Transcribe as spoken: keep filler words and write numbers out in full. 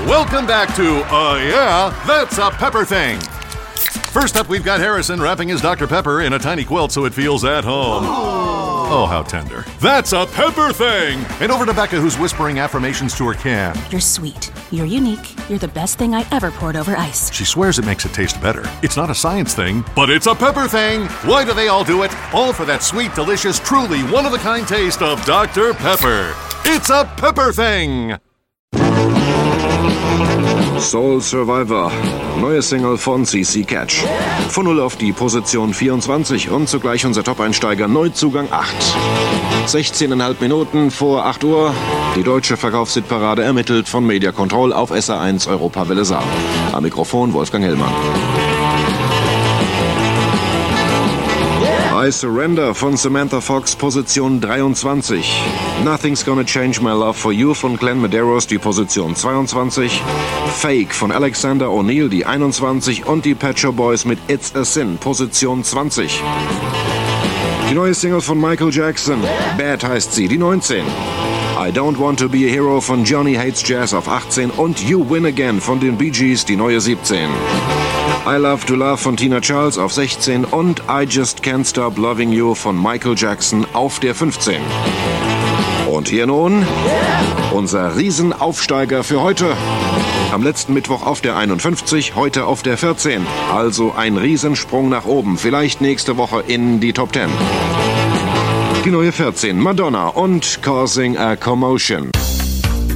Welcome back to, uh, yeah, That's a Pepper Thing. First up, we've got Harrison wrapping his Doctor Pepper in a tiny quilt so it feels at home. Oh, how tender. That's a Pepper Thing! And over to Becca, who's whispering affirmations to her can. You're sweet. You're unique. You're the best thing I ever poured over ice. She swears it makes it taste better. It's not a science thing, but it's a Pepper Thing! Why do they all do it? All for that sweet, delicious, truly one-of-a-kind taste of Doctor Pepper. It's a Pepper Thing! Soul Survivor, neue Single von C C Catch. Von null auf die Position vierundzwanzig und zugleich unser Top-Einsteiger, Neuzugang acht. sechzehn Komma fünf Minuten vor acht Uhr. Die deutsche Verkaufshitparade ermittelt von Media Control auf S R eins Europawelle Saar. Am Mikrofon Wolfgang Hellmann. I Surrender von Samantha Fox, Position dreiundzwanzig. Nothing's Gonna Change My Love for You von Glenn Medeiros, die Position zweiundzwanzig. Fake von Alexander O'Neill, die einundzwanzig. Und die Pet Shop Boys mit It's a Sin, Position zwanzig. Die neue Single von Michael Jackson, Bad heißt sie, die neunzehn. I Don't Want to Be a Hero von Johnny Hates Jazz auf achtzehn. Und You Win Again von den Bee Gees, die neue siebzehn. I Love to Love von Tina Charles auf sechzehn und I Just Can't Stop Loving You von Michael Jackson auf der fünfzehn. Und hier nun unser Riesenaufsteiger für heute. Am letzten Mittwoch auf der einundfünfzig, heute auf der vierzehn. Also ein Riesensprung nach oben, vielleicht nächste Woche in die Top zehn. Die neue vierzehn, Madonna und Causing a Commotion.